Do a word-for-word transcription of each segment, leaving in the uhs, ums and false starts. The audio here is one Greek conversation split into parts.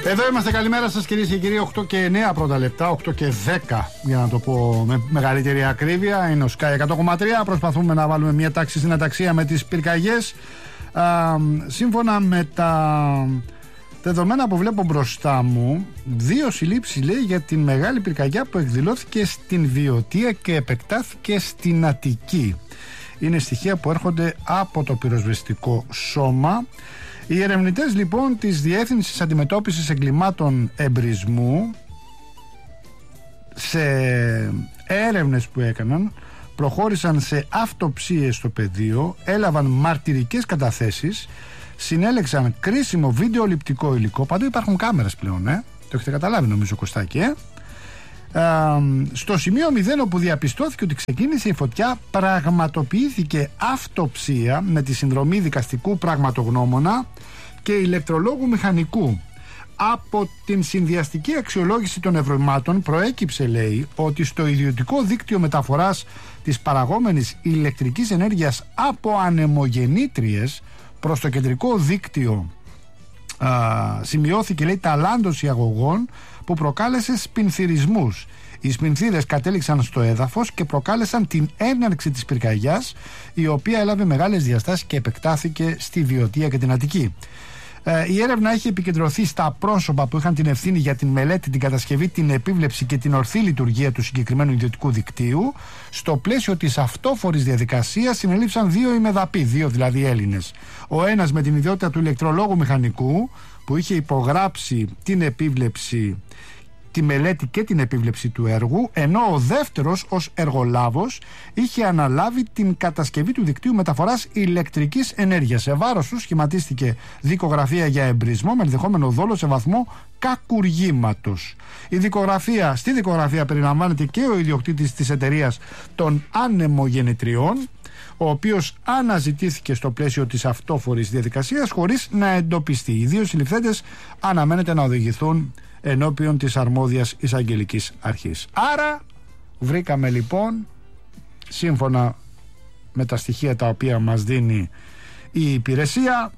Εδώ είμαστε, καλημέρα σας κυρίες και κύριοι. Οκτώ και εννέα πρώτα λεπτά, οκτώ και δέκα για να το πω με μεγαλύτερη ακρίβεια. Είναι ο Sky εκατό κόμμα τρία. Προσπαθούμε να βάλουμε μια τάξη στην αταξία με τις πυρκαγιές. Α, σύμφωνα με τα δεδομένα που βλέπω μπροστά μου, δύο συλλήψεις λέει για την μεγάλη πυρκαγιά που εκδηλώθηκε στην Βιωτία και επεκτάθηκε στην Αττική. Είναι στοιχεία που έρχονται από το πυροσβεστικό σώμα. Οι ερευνητές λοιπόν της Διεύθυνσης Αντιμετώπισης Εγκλημάτων Εμπρισμού, σε έρευνες που έκαναν, προχώρησαν σε αυτοψίες στο πεδίο, έλαβαν μαρτυρικές καταθέσεις, συνέλεξαν κρίσιμο βιντεοληπτικό υλικό. Παντού υπάρχουν κάμερες πλέον, ε? Το έχετε καταλάβει νομίζω, Κωστάκη, ε? Ε, στο σημείο μηδέν όπου διαπιστώθηκε ότι ξεκίνησε η φωτιά, πραγματοποιήθηκε αυτοψία με τη συνδρομή δικαστικού πραγματογνώμονα και ηλεκτρολόγου μηχανικού. Από την συνδυαστική αξιολόγηση των ευρημάτων προέκυψε, λέει, ότι στο ιδιωτικό δίκτυο μεταφοράς της παραγόμενης ηλεκτρικής ενέργειας από ανεμογεννήτριες προς το κεντρικό δίκτυο α, σημειώθηκε, λέει, ταλάντωση αγωγών που προκάλεσε σπινθυρισμούς. Οι σπινθύρες κατέληξαν στο έδαφος και προκάλεσαν την έναρξη της πυρκαγιάς, η οποία έλαβε μεγάλες διαστάσεις και επεκτάθηκε στη Βιωτία και την Αττική. Ε, η έρευνα έχει επικεντρωθεί στα πρόσωπα που είχαν την ευθύνη για την μελέτη, την κατασκευή, την επίβλεψη και την ορθή λειτουργία του συγκεκριμένου ιδιωτικού δικτύου. Στο πλαίσιο της αυτόφορης διαδικασίας συνελήφθησαν δύο ημεδαποί, δύο δηλαδή Έλληνες. Ο ένας με την ιδιότητα του ηλεκτρολόγου μηχανικού, που είχε υπογράψει την επίβλεψη, τη μελέτη και την επίβλεψη του έργου, ενώ ο δεύτερος ως εργολάβος είχε αναλάβει την κατασκευή του δικτύου μεταφοράς ηλεκτρικής ενέργειας. Σε βάρος του σχηματίστηκε δικογραφία για εμπρισμό με ενδεχόμενο δόλο σε βαθμό κακουργήματος. Η δικογραφία, στη δικογραφία περιλαμβάνεται και ο ιδιοκτήτης της εταιρείας των ανεμογεννητριών, ο οποίος αναζητήθηκε στο πλαίσιο της αυτόφορης διαδικασίας χωρίς να εντοπιστεί. Οι δύο συλληφθέντες αναμένεται να οδηγηθούν ενώπιον της αρμόδιας εισαγγελικής αρχής. Άρα βρήκαμε λοιπόν, σύμφωνα με τα στοιχεία τα οποία μας δίνει η υπηρεσία,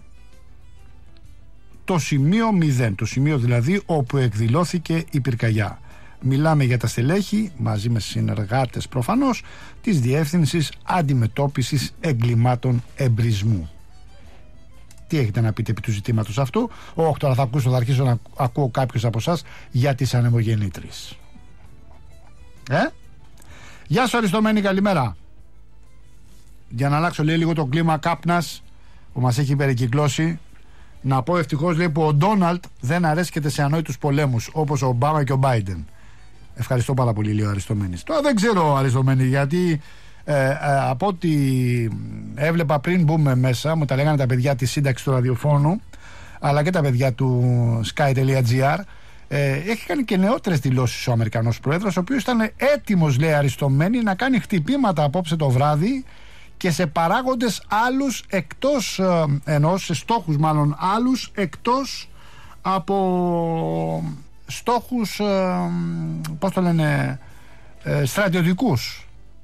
το σημείο μηδέν, το σημείο δηλαδή όπου εκδηλώθηκε η πυρκαγιά. Μιλάμε για τα στελέχη, μαζί με συνεργάτες προφανώς, της Διεύθυνσης Αντιμετώπισης Εγκλημάτων Εμπρισμού. Τι έχετε να πείτε επί του ζητήματος αυτού? Όχι, τώρα θα ακούσω, θα αρχίσω να ακούω κάποιους από εσάς για τις ανεμογεννήτριες. Ε? Γεια σου Αριστομένη, καλημέρα. Για να αλλάξω λέει, λίγο το κλίμα κάπνας που μας έχει περικυκλώσει, να πω ευτυχώς, λέει, που ο Ντόναλτ δεν αρέσκεται σε ανόητους πολέμους όπως ο Ομπάμα και ο Μπάιντεν. Ευχαριστώ πάρα πολύ, λέει ο Αριστομένης. Τώρα δεν ξέρω, Αριστομένη, γιατί ε, ε, από ό,τι έβλεπα πριν μπούμε μέσα, μου τα λέγανε τα παιδιά της σύνταξης του ραδιοφώνου, αλλά και τα παιδιά του sky.gr, ε, έχει κάνει και νεότερες δηλώσεις ο Αμερικανός Πρόεδρος, ο οποίος ήταν έτοιμος, λέει, Αριστομένη, να κάνει χτυπήματα απόψε το βράδυ και σε παράγοντες άλλους εκτός, ε, ενώ σε στόχους μάλλον άλλους εκτός από στόχους, ε, πώς το λένε, ε, στρατιωτικούς.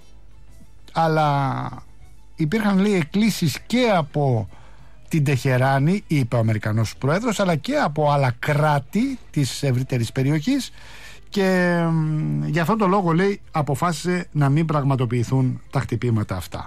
Αλλά υπήρχαν, λέει, εκκλήσεις και από την Τεχεράνη, είπε ο Αμερικανός Πρόεδρος, αλλά και από άλλα κράτη της ευρύτερης περιοχής, και ε, για αυτόν τον λόγο, λέει, αποφάσισε να μην πραγματοποιηθούν τα χτυπήματα αυτά.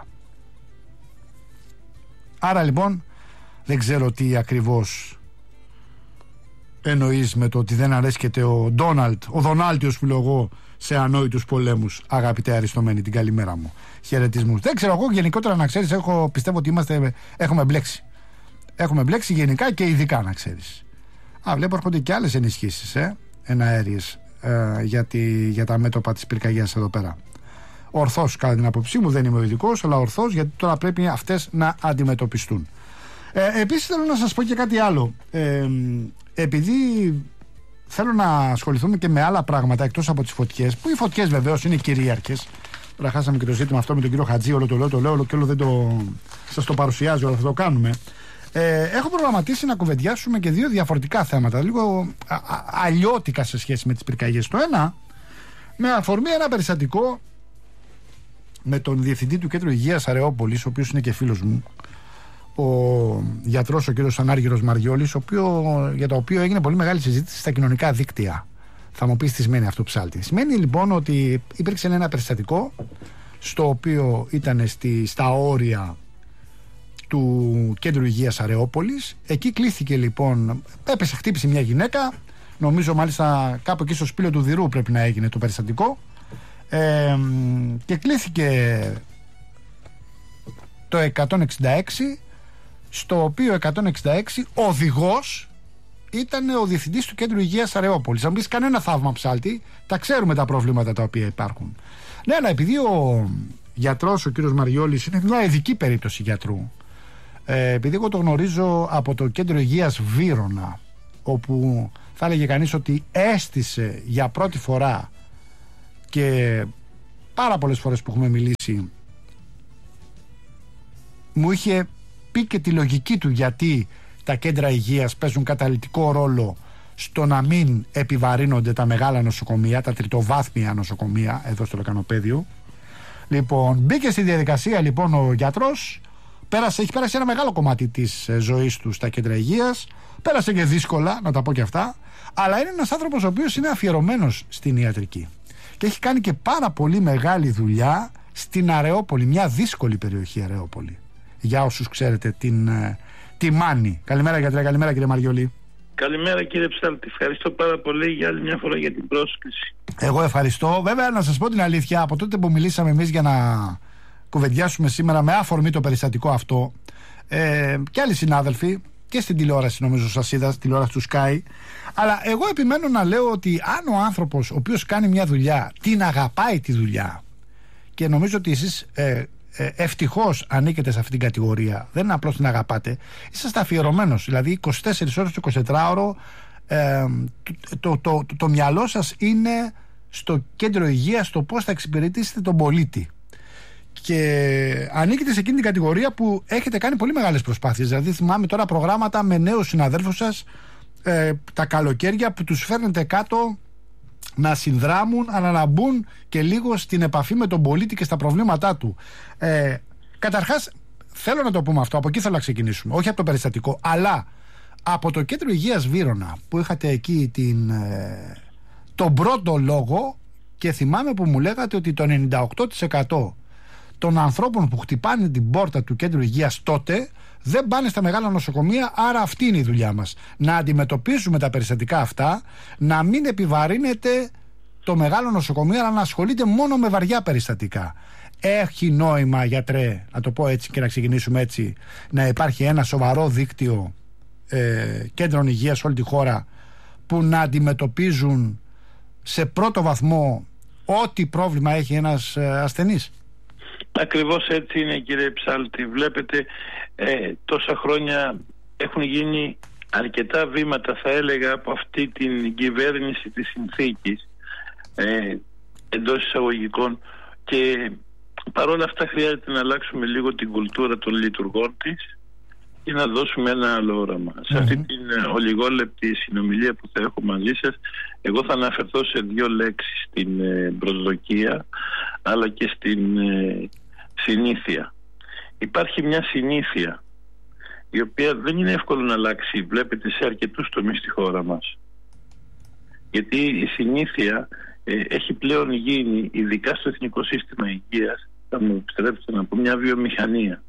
Άρα λοιπόν δεν ξέρω τι ακριβώς εννοείς με το ότι δεν αρέσκεται ο Ντόναλτ, ο Δονάλτιος που λέω εγώ, σε ανόητους πολέμους. Αγαπητέ Αριστομένη, την καλημέρα μου, χαιρετισμούς. Δεν ξέρω, εγώ γενικότερα, να ξέρεις, έχω, πιστεύω ότι είμαστε, έχουμε μπλέξει. Έχουμε μπλέξει γενικά και ειδικά, να ξέρεις. Α, βλέπω έρχονται και άλλες ενισχύσεις, ε, εναέριες, ε, για, τη, για τα μέτωπα της πυρκαγιάς εδώ πέρα. Ορθώς, κατά την άποψή μου, δεν είμαι ο ειδικός, αλλά ορθώς, γιατί τώρα πρέπει αυτές να αντιμετωπιστούν. Ε, επίσης θέλω να σας πω και κάτι άλλο. Ε, επειδή θέλω να ασχοληθούμε και με άλλα πράγματα εκτός από τις φωτιές, που οι φωτιές βεβαίως είναι κυρίαρχες. Τώρα χάσαμε και το ζήτημα αυτό με τον κύριο Χατζή, όλο το λέω, το λέω, όλο και όλο δεν το, σας το παρουσιάζω, αλλά θα το κάνουμε. Ε, έχω προγραμματίσει να κουβεντιάσουμε και δύο διαφορετικά θέματα, λίγο α, α, αλλιώτικα σε σχέση με τις πυρκαγιές. Το ένα, με αφορμή ένα περιστατικό με τον διευθυντή του Κέντρου Υγείας Αρεόπολης, ο οποίος είναι και φίλος μου, ο γιατρός ο κύριος Ανάργυρος Μαριόλης, ο οποίο, για το οποίο έγινε πολύ μεγάλη συζήτηση στα κοινωνικά δίκτυα. Θα μου πεις τι σημαίνει αυτό, ψάλτη. Σημαίνει λοιπόν ότι υπήρξε ένα περιστατικό στο οποίο ήταν στη, στα όρια του Κέντρου Υγείας Αρεόπολης. Εκεί κλήθηκε λοιπόν, έπεσε, χτύπησε μια γυναίκα, νομίζω μάλιστα κάπου εκεί στο Σπήλαιο του Δηρού πρέπει να έγινε το περιστατικό, ε, και κλήθηκε το εκατόν εξήντα έξι, στο οποίο εκατόν εξήντα έξι οδηγός ήταν ο διευθυντής του Κέντρου Υγείας Αρεόπολης. Αν πεις κανένα θαύμα, ψάλτη, τα ξέρουμε τα προβλήματα τα οποία υπάρχουν. Ναι, αλλά επειδή ο γιατρός ο κύριος Μαριόλης είναι μια ειδική περίπτωση γιατρού, ε, επειδή εγώ το γνωρίζω από το Κέντρο Υγείας Βύρωνα, όπου θα έλεγε κανείς ότι έστησε για πρώτη φορά, και πάρα πολλές φορές που έχουμε μιλήσει μου είχε πει και τη λογική του γιατί τα κέντρα υγείας παίζουν καταλυτικό ρόλο στο να μην επιβαρύνονται τα μεγάλα νοσοκομεία, τα τριτοβάθμια νοσοκομεία εδώ στο Λεκανοπαίδιο. Λοιπόν, μπήκε στη διαδικασία λοιπόν ο γιατρός, πέρασε, έχει πέρασει ένα μεγάλο κομμάτι της ζωής του στα κέντρα υγείας, πέρασε και δύσκολα, να τα πω και αυτά, αλλά είναι ένας άνθρωπος ο οποίος είναι αφιερωμένος στην ιατρική και έχει κάνει και πάρα πολύ μεγάλη δουλειά στην Αρεόπολη, μια δύσκολη περιοχή Αρεόπολη, για όσους ξέρετε την, τη Μάνη. Καλημέρα γιατρέ, καλημέρα κύριε Μαριόλη. Καλημέρα κύριε Ψάλτη, ευχαριστώ πάρα πολύ για άλλη μια φορά για την πρόσκληση. Εγώ ευχαριστώ. Βέβαια να σας πω την αλήθεια, από τότε που μιλήσαμε εμείς για να κουβεντιάσουμε σήμερα με αφορμή το περιστατικό αυτό, ε, και άλλοι συνάδελφοι και στην τηλεόραση, νομίζω σας είδα, στην τηλεόραση του Sky, αλλά εγώ επιμένω να λέω ότι αν ο άνθρωπος ο οποίος κάνει μια δουλειά την αγαπάει τη δουλειά, και νομίζω ότι εσείς ε, ε, ευτυχώς ανήκετε σε αυτήν την κατηγορία, δεν είναι απλώς την αγαπάτε, είσαστε αφιερωμένος, δηλαδή είκοσι τέσσερις ώρες το εικοσιτετράωρο, ε, το, το, το, το, το μυαλό σας είναι στο κέντρο υγείας, στο πώς θα εξυπηρετήσετε τον πολίτη. Και ανήκετε σε εκείνη την κατηγορία που έχετε κάνει πολύ μεγάλες προσπάθειες. Δηλαδή, θυμάμαι τώρα προγράμματα με νέους συναδέλφους σας ε, τα καλοκαίρια που τους φέρνετε κάτω να συνδράμουν, αλλά να μπουν και λίγο στην επαφή με τον πολίτη και στα προβλήματά του. Ε, καταρχάς, θέλω να το πούμε αυτό, από εκεί θέλω να ξεκινήσουμε. Όχι από το περιστατικό, αλλά από το Κέντρο Υγείας Βύρωνα, που είχατε εκεί την, ε, τον πρώτο λόγο, και θυμάμαι που μου λέγατε ότι το ενενήντα οκτώ τοις εκατό των ανθρώπων που χτυπάνε την πόρτα του Κέντρου Υγείας τότε δεν πάνε στα μεγάλα νοσοκομεία, άρα αυτή είναι η δουλειά μας. Να αντιμετωπίσουμε τα περιστατικά αυτά, να μην επιβαρύνεται το μεγάλο νοσοκομείο, αλλά να ασχολείται μόνο με βαριά περιστατικά. Έχει νόημα, γιατρέ, να το πω έτσι και να ξεκινήσουμε έτσι, να υπάρχει ένα σοβαρό δίκτυο ε, κέντρων υγείας σε όλη τη χώρα που να αντιμετωπίζουν σε πρώτο βαθμό ό,τι πρόβλημα έχει ένας ε, ασθενής. Ακριβώς έτσι είναι κύριε Ψάλτη. Βλέπετε ε, τόσα χρόνια έχουν γίνει αρκετά βήματα, θα έλεγα, από αυτή την κυβέρνηση της συνθήκης, ε, εντός εισαγωγικών, και παρόλα αυτά χρειάζεται να αλλάξουμε λίγο την κουλτούρα των λειτουργών της και να δώσουμε ένα άλλο όραμα. Mm-hmm. Σε αυτή την ε, ολιγόλεπτη συνομιλία που θα έχω μαζί σας, εγώ θα αναφερθώ σε δύο λέξεις, στην ε, προσδοκία αλλά και στην ε, συνήθεια. Υπάρχει μια συνήθεια η οποία δεν είναι εύκολο να αλλάξει, βλέπετε, σε αρκετούς τομείς στη χώρα μας, γιατί η συνήθεια ε, έχει πλέον γίνει, ειδικά στο Εθνικό Σύστημα Υγείας, θα μου επιτρέψετε να πω, μια βιομηχανία.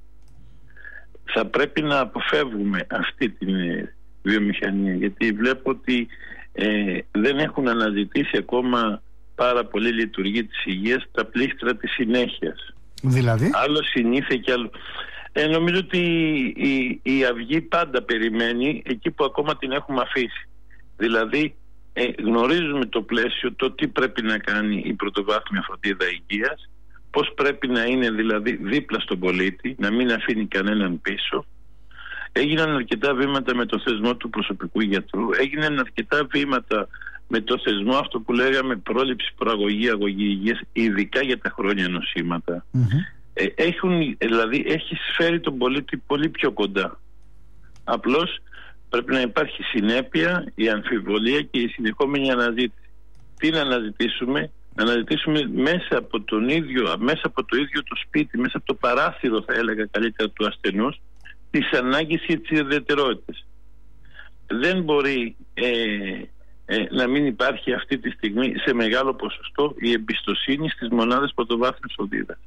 Θα πρέπει να αποφεύγουμε αυτή την ε, βιομηχανία, γιατί βλέπω ότι ε, δεν έχουν αναζητήσει ακόμα πάρα πολύ λειτουργία της υγείας τα πλήστρα της συνέχειας. Δηλαδή? Άλλο συνήθεια και άλλο. Ε, νομίζω ότι η, η αυγή πάντα περιμένει εκεί που ακόμα την έχουμε αφήσει. Δηλαδή ε, γνωρίζουμε το πλαίσιο, το τι πρέπει να κάνει η πρωτοβάθμια φροντίδα υγείας, πώς πρέπει να είναι δηλαδή δίπλα στον πολίτη, να μην αφήνει κανέναν πίσω. Έγιναν αρκετά βήματα με το θεσμό του προσωπικού γιατρού, έγιναν αρκετά βήματα με το θεσμό αυτό που λέγαμε πρόληψη, προαγωγή, αγωγή υγείας, ειδικά για τα χρόνια νοσήματα. Mm-hmm. Ε, έχουν, δηλαδή έχει φέρει τον πολίτη πολύ πιο κοντά. Απλώς πρέπει να υπάρχει συνέπεια, η αμφιβολία και η συνεχόμενη αναζήτηση. Τι να αναζητήσουμε? Να αναζητήσουμε μέσα από, τον ίδιο, μέσα από το ίδιο το σπίτι, μέσα από το παράθυρο, θα έλεγα καλύτερα, του ασθενούς, τις ανάγκες και τις ιδιαιτερότητες. Δεν μπορεί ε, ε, να μην υπάρχει αυτή τη στιγμή σε μεγάλο ποσοστό η εμπιστοσύνη στις μονάδες πρωτοβάθμιας φροντίδας.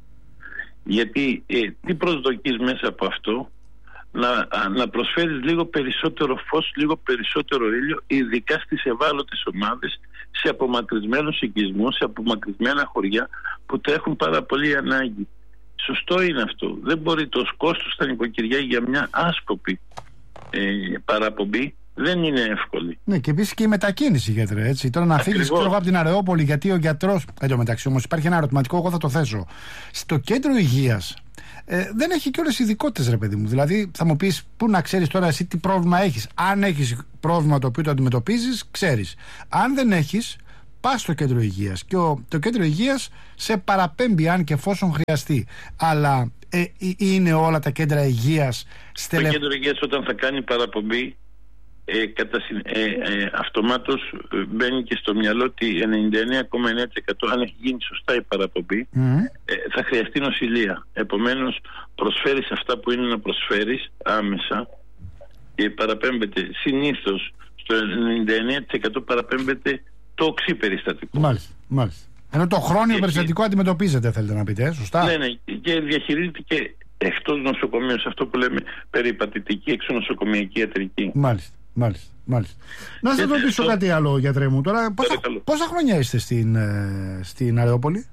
Γιατί ε, τι προσδοκείς μέσα από αυτό? Να, να προσφέρεις λίγο περισσότερο φως, λίγο περισσότερο ήλιο, ειδικά στις ευάλωτες ομάδες, σε απομακρυσμένους οικισμούς, σε απομακρυσμένα χωριά που το έχουν πάρα πολύ ανάγκη. Σωστό είναι αυτό. Δεν μπορεί το κόστος στα νοικοκυριά για μια άσκοπη ε, παραπομπή δεν είναι εύκολη. Ναι, και επίσης και η μετακίνηση, γιατρέ. Έτσι. Τώρα να φύγεις από την Αρεόπολη, γιατί ο γιατρός. Εν τω μεταξύ όμως υπάρχει ένα ερωτηματικό, εγώ θα το θέσω. Στο κέντρο υγείας ε, δεν έχει και όλες οι ειδικότητες, ρε παιδί μου. Δηλαδή θα μου πεις, πού να ξέρεις τώρα εσύ τι πρόβλημα έχεις? Αν έχεις πρόβλημα το οποίο το αντιμετωπίζεις, ξέρεις. Αν δεν έχεις, πας στο κέντρο υγείας και ο, το κέντρο υγείας σε παραπέμπει αν και εφόσον χρειαστεί. Αλλά ε, είναι όλα τα κέντρα υγείας στελε... Το κέντρο υγείας όταν θα κάνει παραπομπή ε, κατά, ε, ε, αυτομάτως μπαίνει και στο μυαλό ότι ενενήντα εννέα κόμμα εννέα τοις εκατό αν έχει γίνει σωστά η παραπομπή mm. ε, θα χρειαστεί νοσηλεία. Επομένως προσφέρεις αυτά που είναι να προσφέρεις άμεσα και παραπέμπεται συνήθως στο ενενήντα εννέα τοις εκατό παραπέμπεται το οξύ περιστατικό. Μάλιστα, μάλιστα. Ενώ το χρόνιο και περιστατικό και... αντιμετωπίζεται, θέλετε να πείτε, σωστά? Ναι, ναι, και διαχειρίζεται και εκτός νοσοκομείου, σε αυτό που λέμε περιπατητική εξωνοσοκομειακή ιατρική. Μάλιστα, μάλιστα, μάλιστα. Να σας ρωτήσω το... κάτι άλλο, γιατρέ μου. Τώρα, πόσα, πόσα χρόνια είστε στην, ε, στην Αρεόπολη?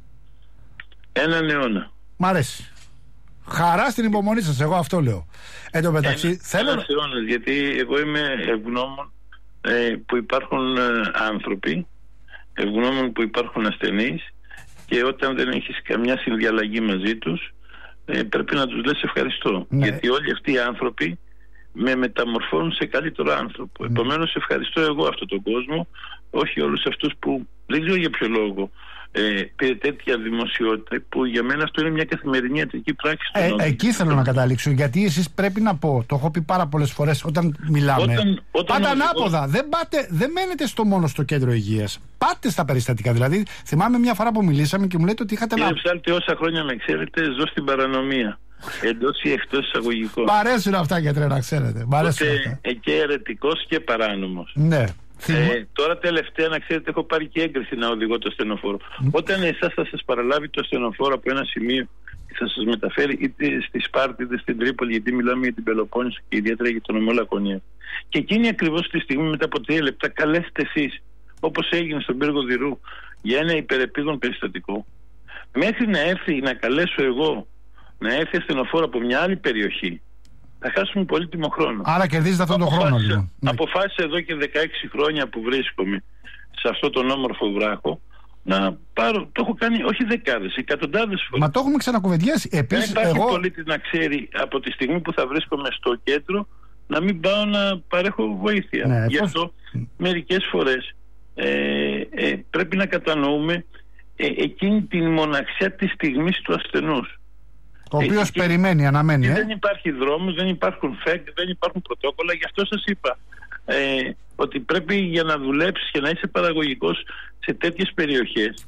Έναν αιώνα. Μ' αρέσει. Χαρά στην υπομονή σας, εγώ αυτό λέω. Εν τω μεταξύ, Ένα, θέλω... Ένας αιώνας, γιατί εγώ είμαι ευγνώμων ε, που υπάρχουν ε, άνθρωποι, ευγνώμων που υπάρχουν ασθενείς, και όταν δεν έχεις καμιά συνδιαλλαγή μαζί τους ε, πρέπει να τους λες ευχαριστώ. Ναι. Γιατί όλοι αυτοί οι άνθρωποι με μεταμορφώνουν σε καλύτερο άνθρωπο. Mm. Επομένως ευχαριστώ εγώ αυτόν τον κόσμο, όχι όλους αυτούς που δεν ξέρω για ποιο λόγο ε, πήρε τέτοια δημοσιότητα, που για μένα αυτό είναι μια καθημερινή ιατρική πράξη. Ε, εκεί θέλω να καταλήξω, γιατί εσείς πρέπει να πω, το έχω πει πάρα πολλές φορές όταν μιλάμε, όταν, όταν πάντα ανάποδα, δεν, πάτε, δεν μένετε στο μόνο στο κέντρο υγείας, πάτε στα περιστατικά. Δηλαδή θυμάμαι μια φορά που μιλήσαμε και μου λέτε ότι είχατε... Κύριε Ψάλτη, όσα χρόνια με ξέρετε ζω στην παρανομία, εντός ή εκτός εισαγωγικών. Μ' αρέσουν αυτά, γιατρέ, να ξέρετε. Μ' αρέσουν αυτά. Και αιρετικός και παράνομος. Ναι. Ε, τώρα τελευταία, να ξέρετε, έχω πάρει και έγκριση να οδηγώ το ασθενοφόρο. Mm. Όταν εσάς θα σας παραλάβει το ασθενοφόρο από ένα σημείο και θα σας μεταφέρει είτε στη Σπάρτη είτε στην Τρίπολη, γιατί μιλάμε για την Πελοπόννησο και ιδιαίτερα για τον νομό Λακωνία. Και εκείνη ακριβώς τη στιγμή, μετά από τρία λεπτά, καλέσετε εσείς, όπως έγινε στον πύργο Δηρού, για ένα υπερεπίγον περιστατικό. Μέχρι να έρθει να καλέσω εγώ, να έρθει ασθενοφόρο από μια άλλη περιοχή, θα χάσουμε πολύτιμο χρόνο. Άρα κερδίζετε αυτόν τον χρόνο, λοιπόν. Αποφάσισα εδώ και δεκαέξι χρόνια που βρίσκομαι σε αυτόν τον όμορφο βράχο να πάρω. Το έχω κάνει όχι δεκάδες, εκατοντάδες φορές. Μα το έχουμε ξανακουβεντιάσει. Επίσης, δεν υπάρχει εγώ... πολίτης να ξέρει από τη στιγμή που θα βρίσκομαι στο κέντρο να μην πάω να παρέχω βοήθεια. Ναι, Γι' αυτό πώς... μερικές φορές ε, ε, πρέπει να κατανοούμε ε, εκείνη την μοναξιά της στιγμής του ασθενούς. Ο οποίος ε, περιμένει, αναμένει. Ε? Δεν υπάρχει δρόμος, δεν υπάρχουν φεκ, δεν υπάρχουν πρωτόκολλα. Γι' αυτό σας είπα ε, ότι πρέπει για να δουλέψεις και να είσαι παραγωγικός σε τέτοιες περιοχές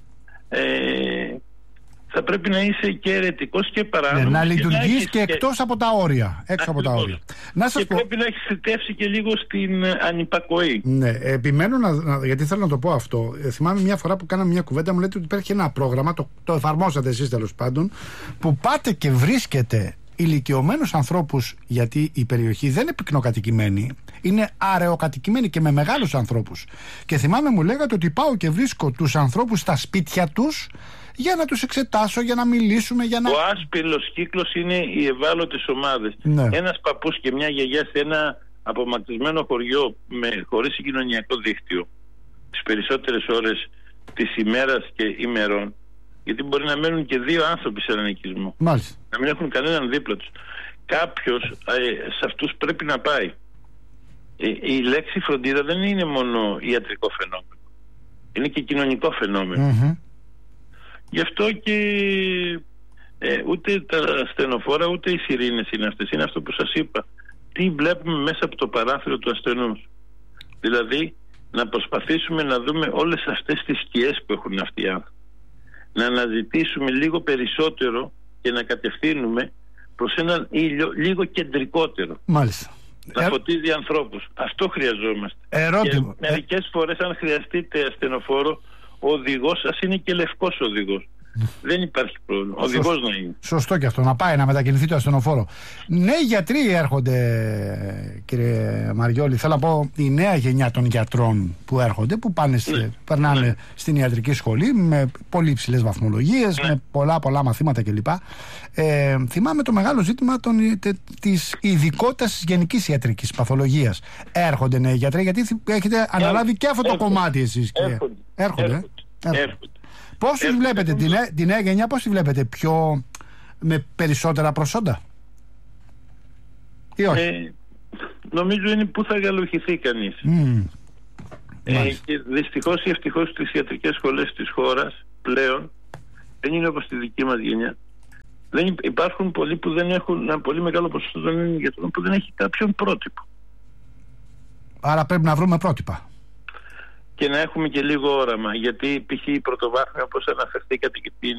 ε, θα πρέπει να είσαι και αιρετικός και παράνομος. Ναι, να λειτουργείς και, και εκτός από τα όρια. Έξω από τα όρια. Να σας και πω... πρέπει να έχεις θητεύσει και λίγο στην ανυπακοή. Ναι, επιμένω να, να, γιατί θέλω να το πω αυτό. Ε, θυμάμαι μια φορά που κάναμε μια κουβέντα, μου λέτε ότι υπάρχει ένα πρόγραμμα, το, το εφαρμόσατε εσείς τέλος πάντων, που πάτε και βρίσκετε ηλικιωμένους ανθρώπους, γιατί η περιοχή δεν είναι πυκνοκατοικημένη, είναι αραιοκατοικημένη και με μεγάλους ανθρώπους. Και θυμάμαι μου λέγατε ότι πάω και βρίσκω τους ανθρώπους στα σπίτια τους για να τους εξετάσω, για να μιλήσουμε, για να... Ο άσπυλος κύκλος είναι οι ευάλωτες ομάδες. Ναι. Ένας παππούς και μια γιαγιά σε ένα απομακρυσμένο χωριό με, χωρίς συγκοινωνιακό δίκτυο τις περισσότερες ώρες της ημέρας και ημερών, γιατί μπορεί να μένουν και δύο άνθρωποι σε έναν οικισμό. Μάλιστα. Να μην έχουν κανέναν δίπλα τους. Κάποιος ε, σε αυτούς πρέπει να πάει. Ε, η λέξη φροντίδα δεν είναι μόνο ιατρικό φαινόμενο. Είναι και κοινωνικό φαινόμενο. Mm-hmm. Γι' αυτό και ε, ούτε τα ασθενοφόρα ούτε οι σιρήνες είναι αυτές. Είναι αυτό που σας είπα. Τι βλέπουμε μέσα από το παράθυρο του ασθενούς. Δηλαδή να προσπαθήσουμε να δούμε όλες αυτές τις σκιές που έχουν αυτοί οι άνθρωποι. Να αναζητήσουμε λίγο περισσότερο και να κατευθύνουμε προς έναν ήλιο λίγο κεντρικότερο. Μάλιστα. Να φωτίζει ανθρώπους. Αυτό χρειαζόμαστε. Ερώτημα. Και μερικές φορές, αν χρειαστείτε ασθενοφόρο, ο οδηγός σας είναι και λευκός οδηγός. Δεν υπάρχει πρόβλημα. Ο οδηγός να είναι. Σωστό και αυτό. Να πάει να μετακινηθεί το ασθενοφόρο. Νέοι γιατροί έρχονται, κύριε Μαριόλη. Θέλω να πω, η νέα γενιά των γιατρών που έρχονται, που πάνε ναι. περνάνε ναι. στην ιατρική σχολή με πολύ υψηλές βαθμολογίες, ναι. με πολλά πολλά μαθήματα κλπ. Ε, θυμάμαι το μεγάλο ζήτημα των, τε, της ειδικότητας της γενικής ιατρικής παθολογίας. Έρχονται νέοι γιατροί, γιατί έχετε αναλάβει και αυτό το έρχονται. κομμάτι εσείς. Και... Έρχονται. Έρχονται. έρχονται. έρχονται. έρχονται. Πώς τη βλέπετε την, τη νέα γενιά, πώς τη βλέπετε, πιο με περισσότερα προσόντα ή όχι? Ε, νομίζω είναι που θα γαλουχηθεί κανείς. Mm. Ε, και δυστυχώς ή ευτυχώς στις ιατρικές σχολές της χώρας πλέον δεν είναι όπως τη δική μας γενιά. Δεν υπάρχουν πολλοί που δεν έχουν, ένα πολύ μεγάλο ποσοστό των γιατρών που δεν έχει κάποιον πρότυπο. Άρα πρέπει να βρούμε πρότυπα. Και να έχουμε και λίγο όραμα, γιατί π.χ. η πρωτοβάθμια, όπως αναφερθήκατε, και την